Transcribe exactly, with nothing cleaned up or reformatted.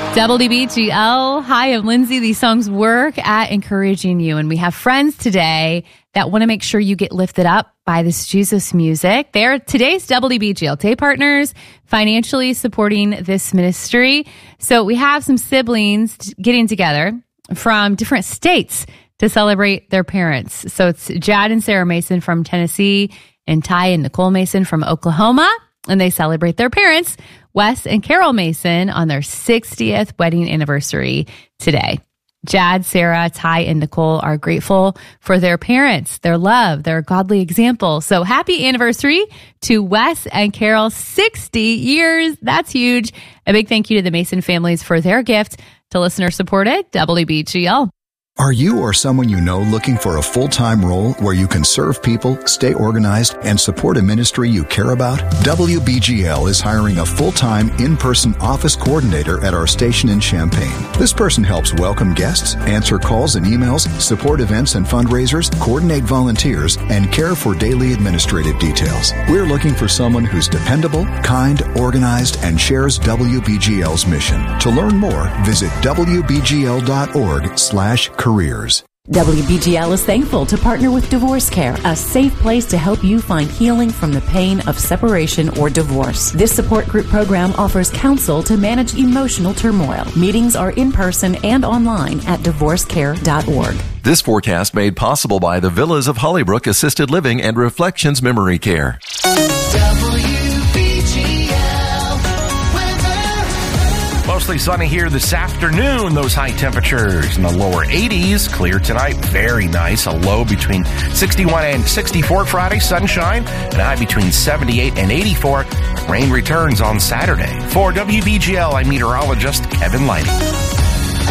W B G L. Hi, I'm Lindsay. These songs work at encouraging you. And we have friends today that want to make sure you get lifted up by this Jesus music. They're today's W B G L day partners, financially supporting this ministry. So we have some siblings getting together from different states to celebrate their parents. So it's Jad and Sarah Mason from Tennessee and Ty and Nicole Mason from Oklahoma. And they celebrate their parents, Wes and Carol Mason, on their sixtieth wedding anniversary today. Jad, Sarah, Ty, and Nicole are grateful for their parents, their love, their godly example. So happy anniversary to Wes and Carol, sixty years. That's huge. A big thank you to the Mason families for their gift to listener-supported W B G L. Are you or someone you know looking for a full-time role where you can serve people, stay organized, and support a ministry you care about? W B G L is hiring a full-time, in-person office coordinator at our station in Champaign. This person helps welcome guests, answer calls and emails, support events and fundraisers, coordinate volunteers, and care for daily administrative details. We're looking for someone who's dependable, kind, organized, and shares W B G L's mission. To learn more, visit W B G L dot org slash careers. W B G L is thankful to partner with Divorce Care, a safe place to help you find healing from the pain of separation or divorce. This support group program offers counsel to manage emotional turmoil. Meetings are in person and online at divorce care dot org. This forecast made possible by the Villas of Hollybrook Assisted Living and Reflections Memory Care. Mostly sunny here this afternoon. Those high temperatures in the lower eighties. Clear tonight. Very nice. A low between sixty-one and sixty-four Friday. Sunshine. And a high between seventy-eight and eighty-four. Rain returns on Saturday. For W B G L, I'm meteorologist Kevin Lighty.